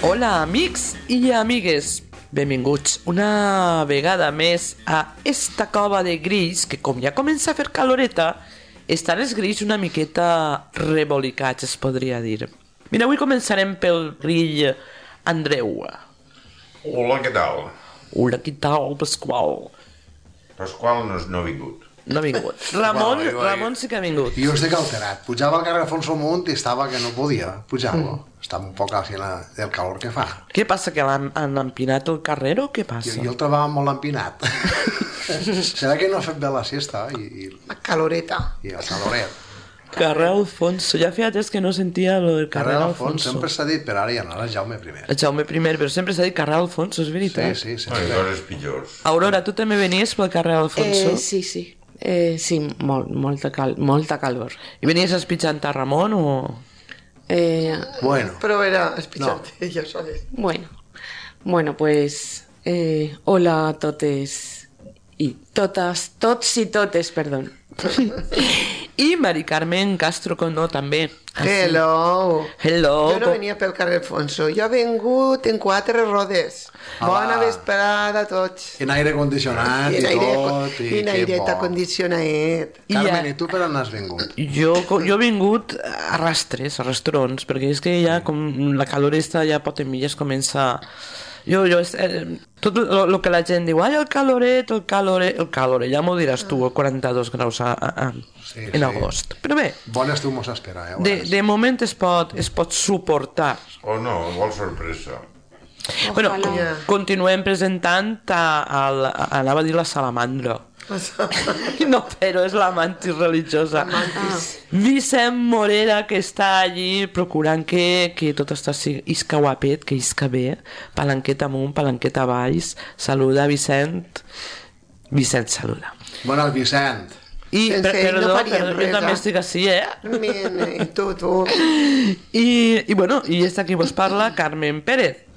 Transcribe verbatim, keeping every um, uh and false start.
Hola, amics i amigues. Benvinguts una vegada més a esta cova de grills que, com ja comença a fer caloreta, estan els grills una miqueta rebolicats, es podria dir. Mira, avui començarem pel grill Andreu. Hola, què tal? Hola, què tal, Pasqual? Pasqual no, no ha vingut. No ha vingut. Ramon, Bueno, jo- Ramon sí que ha vingut. Jo estic alterat. Pujava al carrer Alfonso Munt i estava que no podia pujar-lo. Mm. Estava un poc així la, del calor que fa. Què passa, que l'han han empinat el carrer o què passa? Jo, jo el trobava molt empinat. Serà que no ha fet bé la siesta i, i, La caloreta. i el caloret. Carrer Alfonso. Ja feia temps que no sentia lo del carrer Carrer Alfonso. Alfonso sempre s'ha dit, però ara ja no, ara Jaume primer. El Jaume primer, però sempre s'ha dit carrer Alfonso, és Sí, veritat. sí, No, hi ha sempre. coses pitjors. Aurora, tu també venies pel carrer Alfonso? Eh, sí, sí. Eh, sí, molt, molta, cal, molta calor. I venies espitjant a Ramon o...? Eh, Bueno, Però era espitxant, no. Ja soles. bueno, bueno, pues... Eh, hola a totes i totes, tots i totes, perdó. I Mari Carmen Castro Condó també. Hello. Hello. Jo no venia pel carrer Alfonso, jo he vengut en quatre rodes. Hola. Bona vesprada a tots. en aire condicionat i, en aire, tot. I en que aireta bo. condicionat. I Carmen, ja- i tu per on has vingut? Jo, jo he vingut a rastres, a restaurants, perquè és que ja com la calor està ja pot en milles comença... Jo, jo, eh, tot el que la gent diu, ai, el caloret, el caloret, el caloret, ja m'ho diràs tu, quaranta-dos graus a, a, a, Sí, en sí. agost. Però bé, Bon estiu mos espera, eh? de, veuràs. de moment es pot, es pot suportar. O no, vol sorpresa. Bueno, Ojalà. continuem presentant a, a, a, anava a dir la salamandra. No, però és la mantis religiosa. Vicent Morera, que està allí procurant que, que tot està així, isca guapet, que isca bé, palanqueta amunt, palanqueta baix. Saluda, Vicent. Vicent, saluda. Bueno, el Vicent. I, Sense per, ell no perdó, faríem perdó, res, jo també eh? estic així, eh? Mene, i tu, tu. I, i bueno, i és aquí vos parla Carmen Pérez.